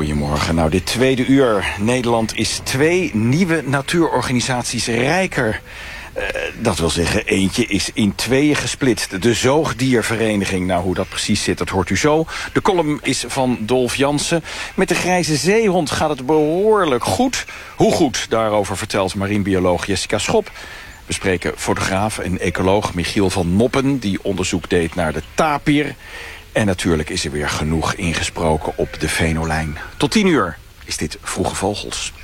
Goedemorgen. Nou, dit tweede uur. Nederland is 2 nieuwe natuurorganisaties rijker. Dat wil zeggen, eentje is in 2 gesplitst. De Zoogdiervereniging. Nou, hoe dat precies zit, dat hoort u zo. De column is van Dolf Jansen. Met de grijze zeehond gaat het behoorlijk goed. Hoe goed? Daarover vertelt marinebioloog Jessica Schop. We spreken fotograaf en ecoloog Michiel van Noppen, die onderzoek deed naar de tapir. En natuurlijk is er weer genoeg ingesproken op de Venolijn. Tot 10 uur is dit Vroege Vogels.